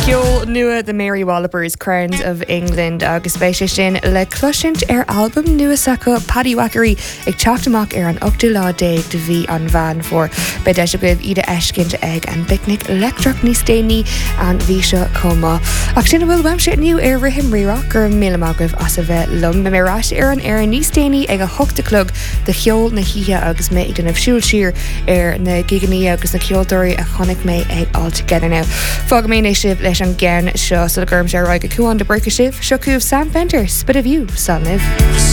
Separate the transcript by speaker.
Speaker 1: Ceol nua the Mary Wallopers Crowns of England agus spéisi sin le cloisiint album nua saco Paddy Wackery ag teachtamach an 8 lá déag de bhí an bhean for be de goibh ide eiscint ag an picnic electric níos déine an bhí seo comá. Ach sin bhfuil weimse niu rihim riach gur mílemágah as a bheith lum na mérás an níos déine ag a hochtaclug de cheol na híthe agus mé ag denmh siúil siar na giganí agus na ceoltóirí a chonig mé ag altogether now. Fág mé sibh leis an gceann seo so gurm sé roiig a cúán de breca sibh seo cúh Sam Fender, Spit of You, San Liv.